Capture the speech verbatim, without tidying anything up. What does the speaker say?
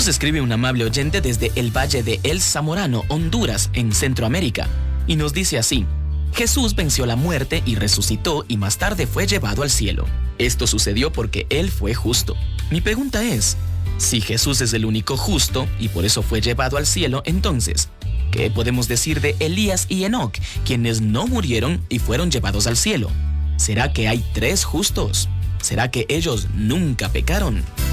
Nos escribe un amable oyente desde el Valle de El Zamorano, Honduras, en Centroamérica, y nos dice así: Jesús venció la muerte y resucitó y más tarde fue llevado al cielo. Esto sucedió porque Él fue justo. Mi pregunta es, si Jesús es el único justo y por eso fue llevado al cielo, entonces, ¿qué podemos decir de Elías y Enoc, quienes no murieron y fueron llevados al cielo? ¿Será que hay tres justos? ¿Será que ellos nunca pecaron?